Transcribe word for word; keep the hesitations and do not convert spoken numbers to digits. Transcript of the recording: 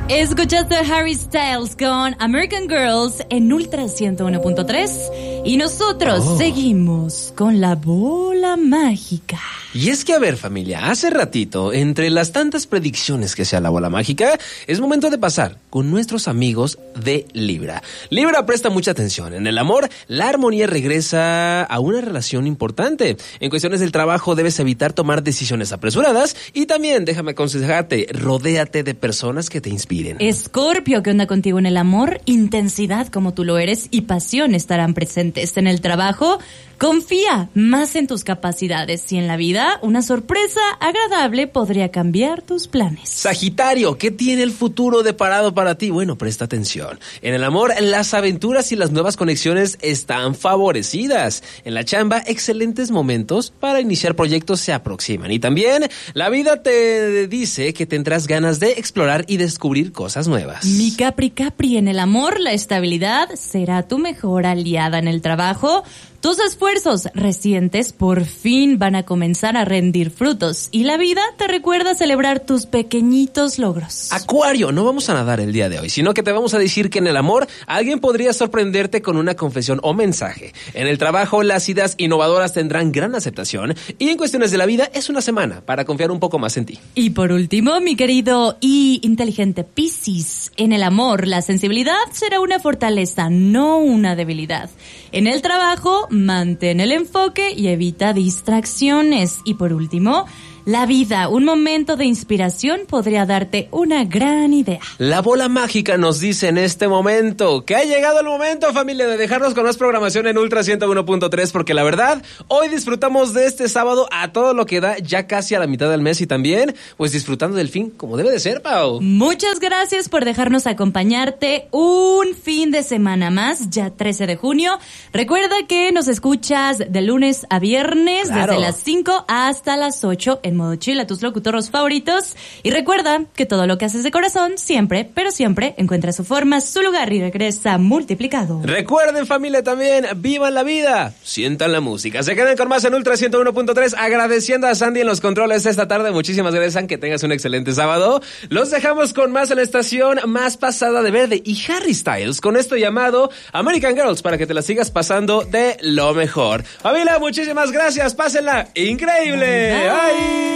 Escuchaste a Harry Styles con American Girls en Ultra ciento uno punto tres y nosotros oh. seguimos con la bola mágica. Y es que, a ver, familia, hace ratito, entre las tantas predicciones que sea la bola mágica, es momento de pasar con nuestros amigos de Libra. Libra, presta mucha atención. En el amor, la armonía regresa a una relación importante. En cuestiones del trabajo, debes evitar tomar decisiones apresuradas. Y también, déjame aconsejarte, rodéate de personas que te inspiren. Escorpio, ¿qué onda contigo en el amor? Intensidad como tú lo eres y pasión estarán presentes. En el trabajo, confía más en tus capacidades y en la vida, una sorpresa agradable podría cambiar tus planes. Sagitario, ¿qué tiene el futuro deparado para ti? Bueno, presta atención. En el amor, las aventuras y las nuevas conexiones están favorecidas. En la chamba, excelentes momentos para iniciar proyectos se aproximan. Y también, la vida te dice que tendrás ganas de explorar y descubrir cosas nuevas. Mi Capri Capri, en el amor, la estabilidad será tu mejor aliada. En el trabajo, tus esfuerzos recientes por fin van a comenzar a rendir frutos y la vida te recuerda celebrar tus pequeñitos logros. Acuario, no vamos a nadar el día de hoy, sino que te vamos a decir que en el amor alguien podría sorprenderte con una confesión o mensaje. En el trabajo, las ideas innovadoras tendrán gran aceptación y en cuestiones de la vida es una semana para confiar un poco más en ti. Y por último, mi querido y inteligente Piscis, en el amor la sensibilidad será una fortaleza, no una debilidad. En el trabajo, mantén el enfoque y evita distracciones. Y por último, la vida, un momento de inspiración podría darte una gran idea. La bola mágica nos dice en este momento que ha llegado el momento, familia, de dejarnos con más programación en Ultra ciento uno punto tres, porque la verdad, hoy disfrutamos de este sábado a todo lo que da, ya casi a la mitad del mes y también, pues disfrutando del fin como debe de ser, Pau. Muchas gracias por dejarnos acompañarte un fin de semana más, ya trece de junio. Recuerda que nos escuchas de lunes a viernes, claro, desde las cinco hasta las ocho en modo chill a tus locutoros favoritos. Y recuerda que todo lo que haces de corazón siempre, pero siempre encuentra su forma, su lugar y regresa multiplicado. Recuerden, familia, también, vivan la vida, sientan la música. Se quedan con más en Ultra ciento uno punto tres, agradeciendo a Sandy en los controles esta tarde. Muchísimas gracias, San, que tengas un excelente sábado. Los dejamos con más en la estación más pasada de verde y Harry Styles con esto llamado American Girls, para que te la sigas pasando de lo mejor. Familia, muchísimas gracias, pásenla increíble. Bye. Bye.